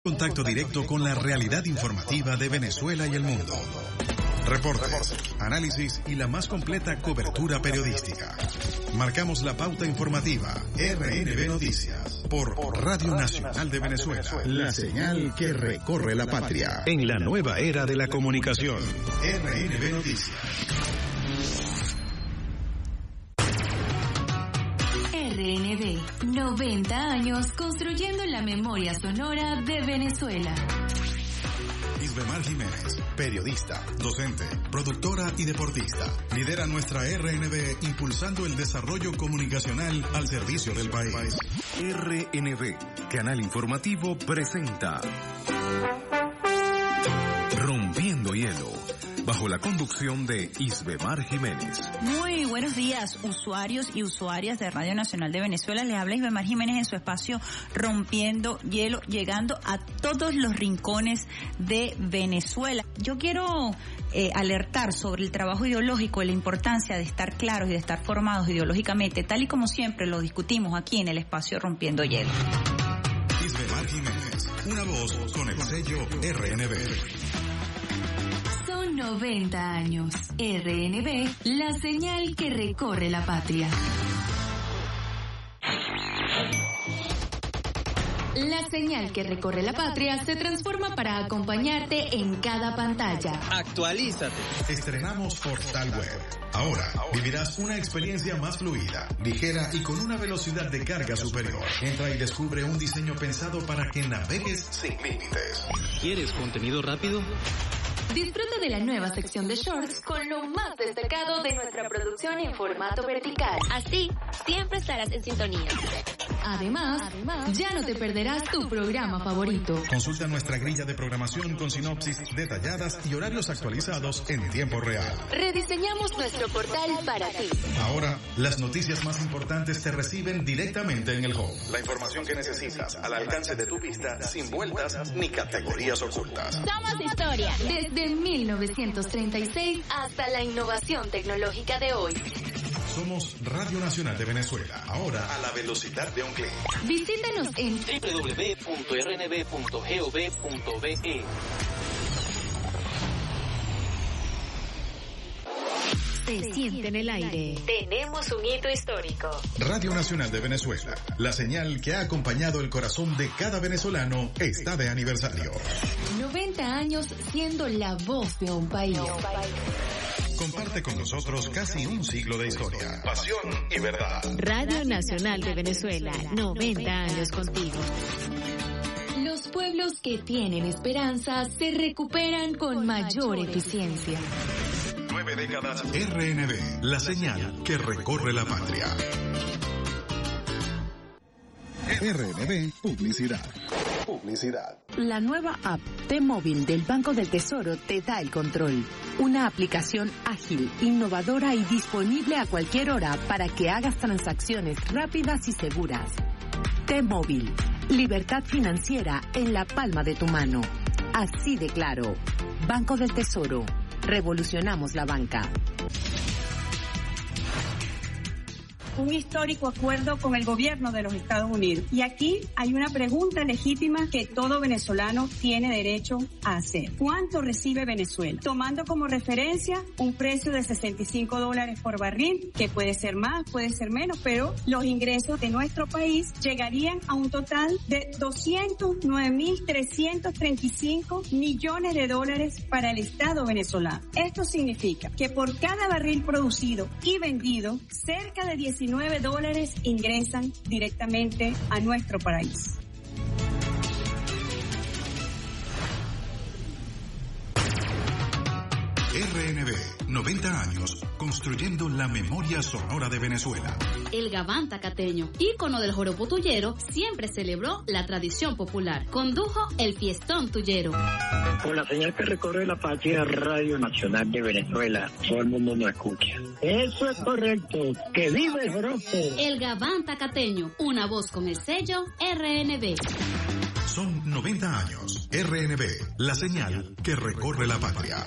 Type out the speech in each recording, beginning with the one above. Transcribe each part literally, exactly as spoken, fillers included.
Contacto directo con la realidad informativa de Venezuela y el mundo. Reportes, análisis y la más completa cobertura periodística. Marcamos la pauta informativa. R N B Noticias por Radio Nacional de Venezuela. La señal que recorre la patria en la nueva era de la comunicación. R N B Noticias. R N B, noventa años construyendo la memoria sonora de Venezuela. Isbemar Jiménez, periodista, docente, productora y deportista. Lidera nuestra R N B impulsando el desarrollo comunicacional al servicio del país. R N B, canal informativo, presenta Rompiendo Hielo, bajo la conducción de Isbemar Jiménez. Muy buenos días, usuarios y usuarias de Radio Nacional de Venezuela. Les habla Isbemar Jiménez en su espacio Rompiendo Hielo, llegando a todos los rincones de Venezuela. Yo quiero eh, alertar sobre el trabajo ideológico y la importancia de estar claros y de estar formados ideológicamente, tal y como siempre lo discutimos aquí en el espacio Rompiendo Hielo. Isbemar Jiménez, una voz con el sello R N B. noventa años. R N B, la señal que recorre la patria. La señal que recorre la patria se transforma para acompañarte en cada pantalla. Actualízate. Estrenamos Portal Web. Ahora vivirás una experiencia más fluida, ligera y con una velocidad de carga superior. Entra y descubre un diseño pensado para que navegues sin límites. ¿Quieres contenido rápido? Disfruta de la nueva sección de shorts con lo más destacado de nuestra producción en formato vertical. Así, siempre estarás en sintonía. Además, Además, ya no te perderás tu programa favorito. Consulta nuestra grilla de programación con sinopsis detalladas y horarios actualizados en tiempo real. Rediseñamos nuestro portal para ti. Ahora, las noticias más importantes te reciben directamente en el home. La información que necesitas al alcance de tu vista, sin vueltas ni categorías ocultas. Somos historia. Desde mil novecientos treinta y seis hasta la innovación tecnológica de hoy. Somos Radio Nacional de Venezuela, ahora a la velocidad de un clic. Visítanos en doble u doble u doble u punto r n b punto gov punto be. Se siente en el aire. Tenemos un hito histórico. Radio Nacional de Venezuela, la señal que ha acompañado el corazón de cada venezolano, está de aniversario. noventa años siendo la voz de un país. Comparte con nosotros casi un siglo de historia, pasión y verdad. Radio Nacional de Venezuela, noventa años contigo. Los pueblos que tienen esperanza se recuperan con mayor eficiencia. Nueve décadas. R N B, la señal que recorre la patria. R N B Publicidad. Publicidad. La nueva app T-Móvil del Banco del Tesoro te da el control. Una aplicación ágil, innovadora y disponible a cualquier hora para que hagas transacciones rápidas y seguras. T-Móvil. Libertad financiera en la palma de tu mano. Así de claro. Banco del Tesoro. Revolucionamos la banca. Un histórico acuerdo con el gobierno de los Estados Unidos. Y aquí hay una pregunta legítima que todo venezolano tiene derecho a hacer. ¿Cuánto recibe Venezuela? Tomando como referencia un precio de sesenta y cinco dólares por barril, que puede ser más, puede ser menos, pero los ingresos de nuestro país llegarían a un total de doscientos nueve mil trescientos treinta y cinco millones de dólares para el Estado venezolano. Esto significa que por cada barril producido y vendido, cerca de diecinueve dólares ingresan directamente a nuestro país. R N B, noventa años, construyendo la memoria sonora de Venezuela. El Gabán tacateño, ícono del joropo tuyero, siempre celebró la tradición popular. Condujo el fiestón tuyero. Con la señal que recorre la patria, Radio Nacional de Venezuela, todo el mundo nos escucha. Eso es correcto, que vive el joropo. El Gabán tacateño, una voz con el sello R N B. Son noventa años. R N B, la señal que recorre la patria.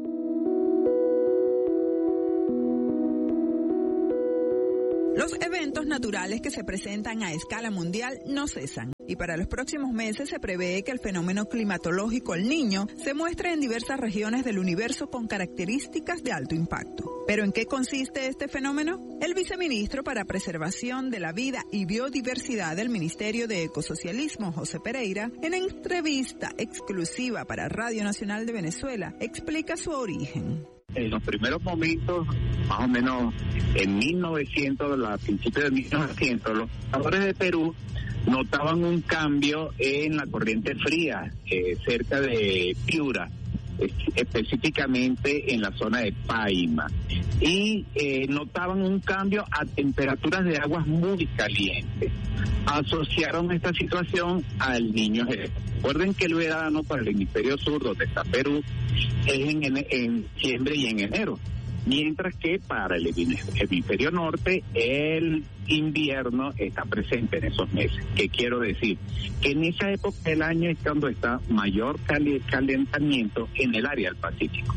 Los eventos eventos naturales que se presentan a escala mundial no cesan. Y para los próximos meses se prevé que el fenómeno climatológico El Niño se muestre en diversas regiones del universo con características de alto impacto. ¿Pero en qué consiste este fenómeno? El viceministro para Preservación de la Vida y Biodiversidad del Ministerio de Ecosocialismo, José Pereira, en entrevista exclusiva para Radio Nacional de Venezuela, explica su origen. En los primeros momentos, más o menos en mil novecientos, a principios de mil novecientos, los pobladores de Perú notaban un cambio en la corriente fría eh, cerca de Piura, específicamente en la zona de Paima, y eh, notaban un cambio a temperaturas de aguas muy calientes. Asociaron esta situación al Niño Jesús. Recuerden que el verano para el hemisferio sur, donde está Perú, es en, en, en diciembre y en enero, mientras que para el hemisferio norte el invierno está presente en esos meses. ¿Qué quiero decir? Que en esa época del año es cuando está mayor calentamiento en el área del Pacífico.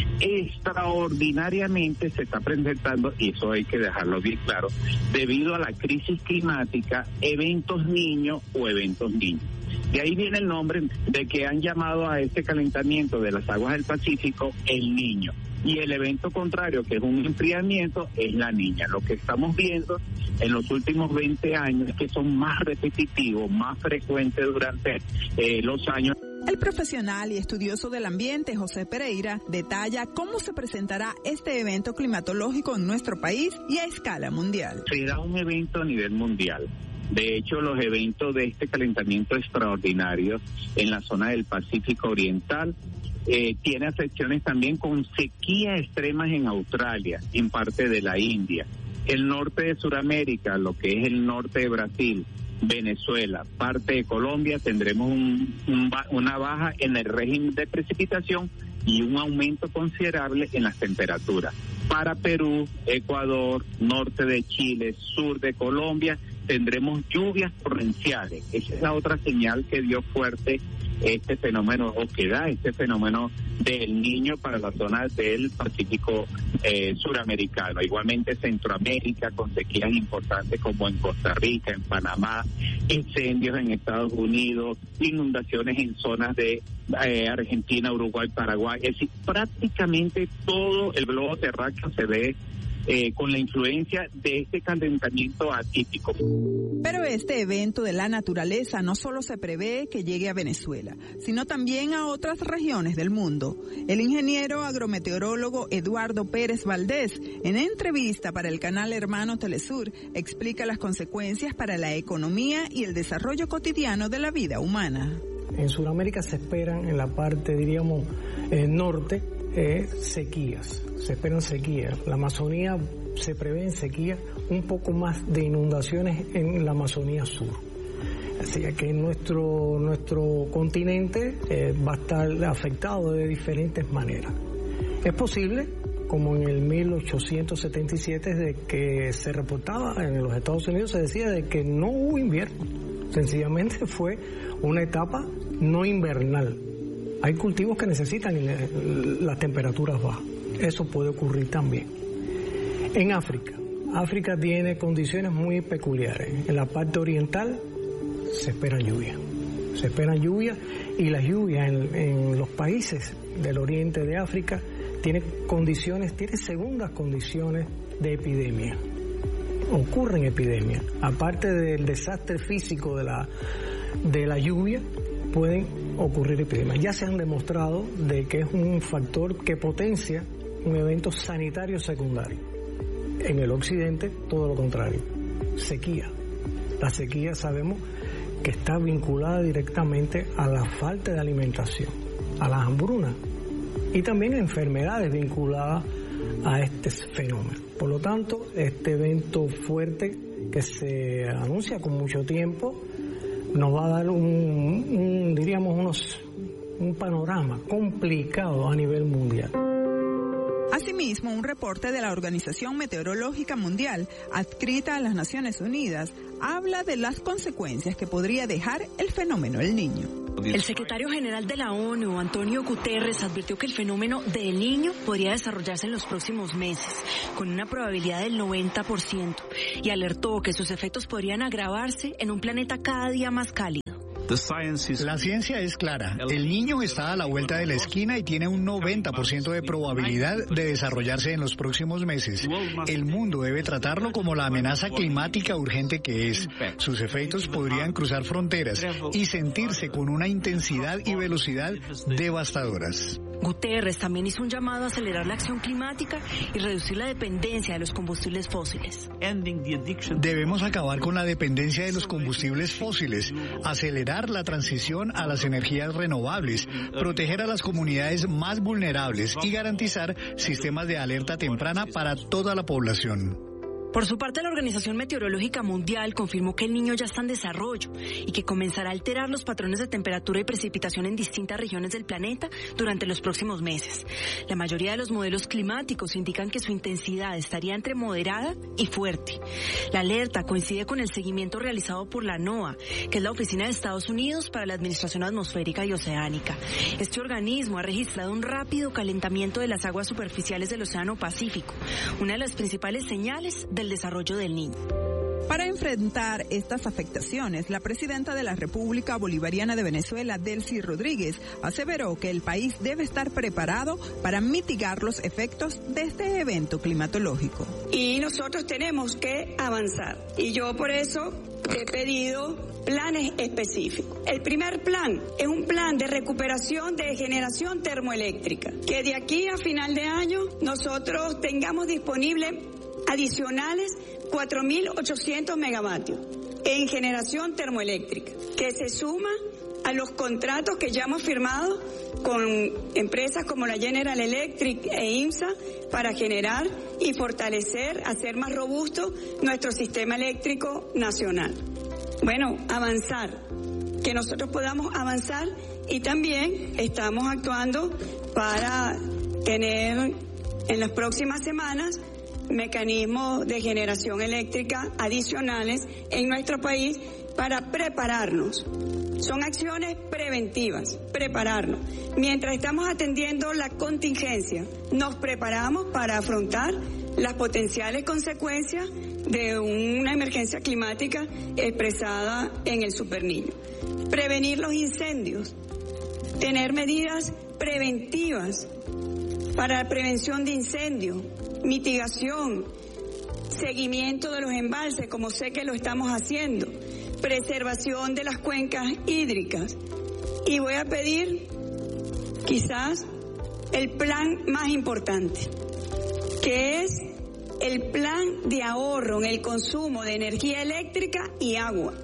Extraordinariamente se está presentando, y eso hay que dejarlo bien claro, debido a la crisis climática, eventos niños o eventos niños. De ahí viene el nombre de que han llamado a este calentamiento de las aguas del Pacífico El Niño. Y el evento contrario, que es un enfriamiento, es la niña. Lo que estamos viendo en los últimos veinte años es que son más repetitivos, más frecuentes durante eh, los años. El profesional y estudioso del ambiente, José Pereira, detalla cómo se presentará este evento climatológico en nuestro país y a escala mundial. Será un evento a nivel mundial. De hecho, los eventos de este calentamiento extraordinario en la zona del Pacífico Oriental eh, tiene afecciones también con sequías extremas en Australia, en parte de la India, el norte de Sudamérica, lo que es el norte de Brasil, Venezuela, parte de Colombia. Tendremos un, un, una baja en el régimen de precipitación y un aumento considerable en las temperaturas. Para Perú, Ecuador, norte de Chile, sur de Colombia, tendremos lluvias torrenciales. Esa es la otra señal que dio fuerte este fenómeno, o que da este fenómeno del Niño para la zona del Pacífico eh, suramericano. Igualmente Centroamérica, con sequías importantes como en Costa Rica, en Panamá, incendios en Estados Unidos, inundaciones en zonas de eh, Argentina, Uruguay, Paraguay. Es decir, prácticamente todo el globo terráqueo se ve Eh, con la influencia de este calentamiento atípico. Pero este evento de la naturaleza no solo se prevé que llegue a Venezuela, sino también a otras regiones del mundo. El ingeniero agrometeorólogo Eduardo Pérez Valdés, en entrevista para el canal Hermano Telesur, explica las consecuencias para la economía y el desarrollo cotidiano de la vida humana. En Sudamérica se esperan, en la parte, diríamos, eh, norte, eh, sequías. Se esperan sequías. La Amazonía se prevé en sequía, un poco más de inundaciones en la Amazonía sur. Así que nuestro nuestro continente eh, va a estar afectado de diferentes maneras. Es posible, como en el mil ochocientos setenta y siete, de que se reportaba en los Estados Unidos, se decía de que no hubo invierno. Sencillamente fue una etapa no invernal. Hay cultivos que necesitan las temperaturas bajas. Eso puede ocurrir también. En África, África tiene condiciones muy peculiares. En la parte oriental se espera lluvia. Se espera lluvia y las lluvias en, en los países del oriente de África tiene condiciones, tiene segundas condiciones de epidemia. Ocurren epidemias. Aparte del desastre físico de la, de la lluvia, pueden ocurrir epidemias. Ya se han demostrado de que es un factor que potencia un evento sanitario secundario. En el occidente, todo lo contrario. Sequía. La sequía sabemos que está vinculada directamente a la falta de alimentación, a las hambrunas y también a enfermedades vinculadas a este fenómeno. Por lo tanto, este evento fuerte que se anuncia con mucho tiempo nos va a dar un, un diríamos, unos, un panorama complicado a nivel mundial. Asimismo, un reporte de la Organización Meteorológica Mundial, adscrita a las Naciones Unidas, habla de las consecuencias que podría dejar el fenómeno El Niño. El secretario general de la ONU, Antonio Guterres, advirtió que el fenómeno de El Niño podría desarrollarse en los próximos meses, con una probabilidad del noventa por ciento, y alertó que sus efectos podrían agravarse en un planeta cada día más cálido. La ciencia es clara. El Niño está a la vuelta de la esquina y tiene un noventa por ciento de probabilidad de desarrollarse en los próximos meses. El mundo debe tratarlo como la amenaza climática urgente que es. Sus efectos podrían cruzar fronteras y sentirse con una intensidad y velocidad devastadoras. Guterres también hizo un llamado a acelerar la acción climática y reducir la dependencia de los combustibles fósiles. Debemos acabar con la dependencia de los combustibles fósiles, acelerar la transición a las energías renovables, proteger a las comunidades más vulnerables y garantizar sistemas de alerta temprana para toda la población. Por su parte, la Organización Meteorológica Mundial confirmó que El Niño ya está en desarrollo y que comenzará a alterar los patrones de temperatura y precipitación en distintas regiones del planeta durante los próximos meses. La mayoría de los modelos climáticos indican que su intensidad estaría entre moderada y fuerte. La alerta coincide con el seguimiento realizado por la NOAA, que es la Oficina de Estados Unidos para la Administración Atmosférica y Oceánica. Este organismo ha registrado un rápido calentamiento de las aguas superficiales del Océano Pacífico, una de las principales señales de el desarrollo del Niño. Para enfrentar estas afectaciones, la presidenta de la República Bolivariana de Venezuela, Delcy Rodríguez, aseveró que el país debe estar preparado para mitigar los efectos de este evento climatológico. Y nosotros tenemos que avanzar. Y yo por eso he pedido planes específicos. El primer plan es un plan de recuperación de generación termoeléctrica, que de aquí a final de año nosotros tengamos disponible adicionales cuatro mil ochocientos megavatios en generación termoeléctrica, que se suma a los contratos que ya hemos firmado con empresas como la General Electric e IMSA para generar y fortalecer, hacer más robusto nuestro sistema eléctrico nacional. Bueno, avanzar, que nosotros podamos avanzar, y también estamos actuando para tener en las próximas semanas mecanismos de generación eléctrica adicionales en nuestro país para prepararnos. Son acciones preventivas, prepararnos. Mientras estamos atendiendo la contingencia, nos preparamos para afrontar las potenciales consecuencias de una emergencia climática expresada en el Superniño. Prevenir los incendios, tener medidas preventivas para la prevención de incendios, mitigación, seguimiento de los embalses, como sé que lo estamos haciendo, preservación de las cuencas hídricas. Y voy a pedir quizás el plan más importante, que es el plan de ahorro en el consumo de energía eléctrica y agua.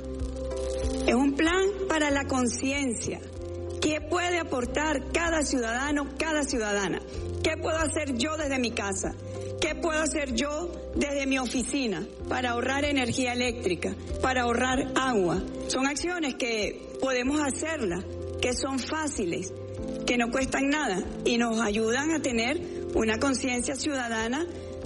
Es un plan para la conciencia. ¿Qué puede aportar cada ciudadano, cada ciudadana? ¿Qué puedo hacer yo desde mi casa? ¿Qué puedo hacer yo desde mi oficina para ahorrar energía eléctrica, para ahorrar agua? Son acciones que podemos hacerlas, que son fáciles, que no cuestan nada y nos ayudan a tener una conciencia ciudadana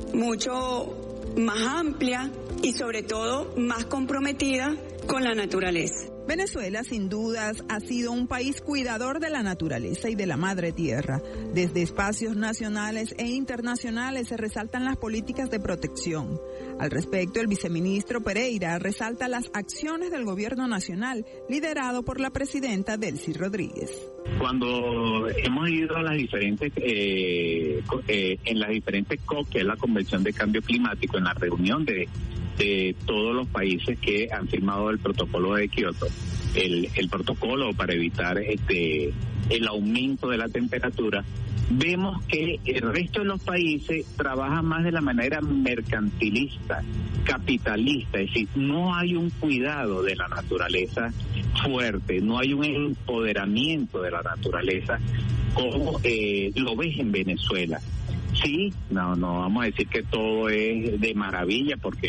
mucho más amplia y sobre todo más comprometida con la naturaleza. Venezuela, sin dudas, ha sido un país cuidador de la naturaleza y de la madre tierra. Desde espacios nacionales e internacionales se resaltan las políticas de protección. Al respecto, el viceministro Pereira resalta las acciones del gobierno nacional, liderado por la presidenta Delcy Rodríguez. Cuando hemos ido a las diferentes, eh, eh, en las diferentes C O P, que es la Convención de Cambio Climático, en la reunión de de todos los países que han firmado el protocolo de Kioto, el, el protocolo para evitar este el aumento de la temperatura, vemos que el resto de los países trabajan más de la manera mercantilista, capitalista, es decir, no hay un cuidado de la naturaleza fuerte, no hay un empoderamiento de la naturaleza como eh, lo ves en Venezuela. Sí, no, no vamos a decir que todo es de maravilla, porque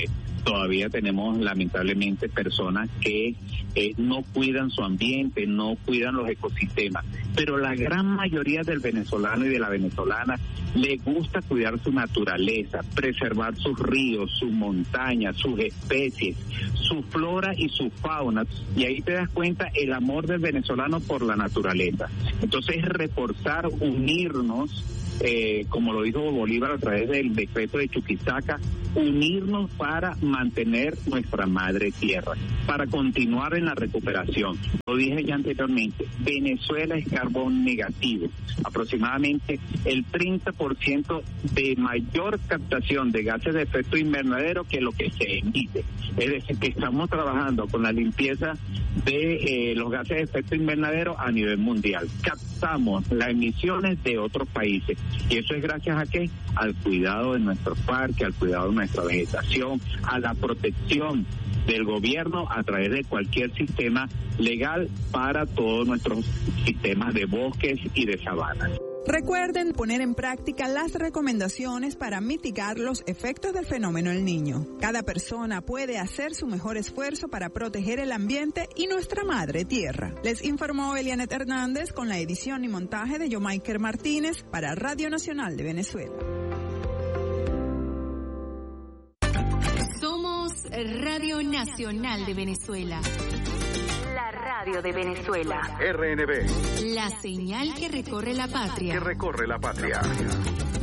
todavía tenemos lamentablemente personas que eh, no cuidan su ambiente, no cuidan los ecosistemas, pero la gran mayoría del venezolano y de la venezolana le gusta cuidar su naturaleza, preservar sus ríos, sus montañas, sus especies, su flora y su fauna, y ahí te das cuenta el amor del venezolano por la naturaleza. Entonces reforzar, unirnos, eh, como lo dijo Bolívar a través del decreto de Chuquisaca, unirnos para mantener nuestra madre tierra, para continuar en la recuperación. Lo dije ya anteriormente, Venezuela es carbón negativo, aproximadamente el treinta por ciento de mayor captación de gases de efecto invernadero que lo que se emite. Es decir, que estamos trabajando con la limpieza de eh, los gases de efecto invernadero a nivel mundial. Captamos las emisiones de otros países, y eso es gracias a qué? Al cuidado de nuestros parques, al cuidado de nuestra vegetación, a la protección del gobierno a través de cualquier sistema legal para todos nuestros sistemas de bosques y de sabanas. Recuerden poner en práctica las recomendaciones para mitigar los efectos del fenómeno El Niño. Cada persona puede hacer su mejor esfuerzo para proteger el ambiente y nuestra madre tierra. Les informó Elianet Hernández con la edición y montaje de Yomaiker Martínez para Radio Nacional de Venezuela. Somos Radio Nacional de Venezuela. La radio de Venezuela. R N B. La señal que recorre la patria. Que recorre la patria.